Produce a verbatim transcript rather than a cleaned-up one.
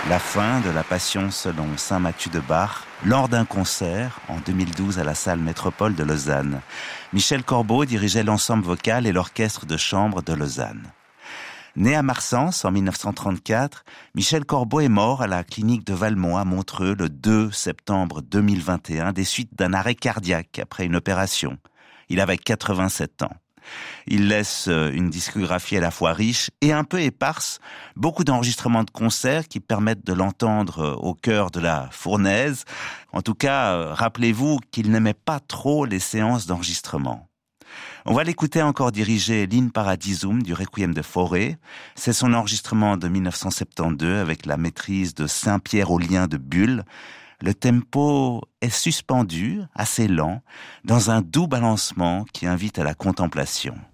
La fin de la Passion selon saint Matthieu de Bach lors d'un concert en deux mille douze à la salle Métropole de Lausanne. Michel Corbeau dirigeait l'ensemble vocal et l'orchestre de chambre de Lausanne. Né à Marsens en mille neuf cent trente-quatre, Michel Corbeau est mort à la clinique de Valmont à Montreux le deux septembre deux mille vingt et un des suites d'un arrêt cardiaque après une opération. Il avait quatre-vingt-sept ans. Il laisse une discographie à la fois riche et un peu éparse, beaucoup d'enregistrements de concerts qui permettent de l'entendre au cœur de la fournaise. En tout cas, rappelez-vous qu'il n'aimait pas trop les séances d'enregistrement. On va l'écouter encore diriger l'In Paradisum du Requiem de Fauré. C'est son enregistrement de mille neuf cent soixante-douze avec la maîtrise de Saint-Pierre au lien de Bulle. Le tempo est suspendu, assez lent, dans un doux balancement qui invite à la contemplation.